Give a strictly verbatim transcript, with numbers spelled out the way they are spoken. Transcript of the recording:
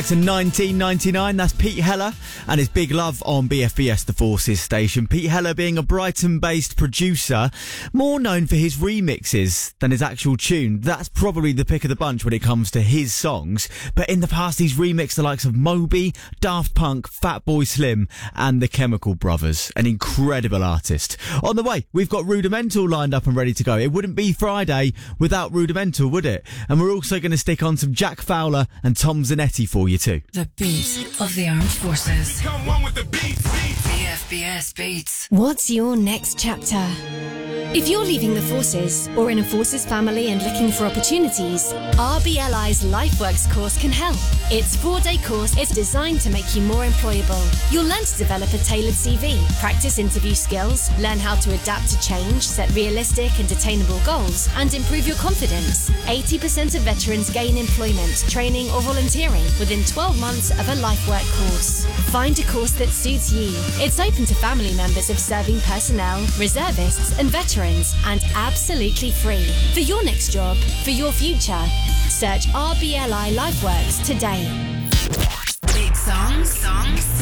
To nineteen ninety-nine, that's Pete Heller and his Big Love on B F B S, the Forces station. Pete Heller being a Brighton-based producer, more known for his remixes than his actual tune. That's probably the pick of the bunch when it comes to his songs. But in the past, he's remixed the likes of Moby, Daft Punk, Fatboy Slim and the Chemical Brothers. An incredible artist. On the way, we've got Rudimental lined up and ready to go. It wouldn't be Friday without Rudimental, would it? And we're also going to stick on some Jack Fowler and Tom Zanetti for you too. The beat of the armed forces. Come on with the beats, beats. B F B S Beats. What's your next chapter? If you're leaving the forces or in a forces family and looking for opportunities, R B L I's LifeWorks course can help. Its four-day course is designed to make you more employable. You'll learn to develop a tailored C V, practice interview skills, learn how to adapt to change, set realistic and attainable goals, and improve your confidence. eighty percent of veterans gain employment, training or volunteering within twelve months of a LifeWork course. Find a course that suits you. It's open to family members of serving personnel, reservists and veterans, and absolutely free. For your next job, for your future, search R B L I LifeWorks today. Big songs, songs.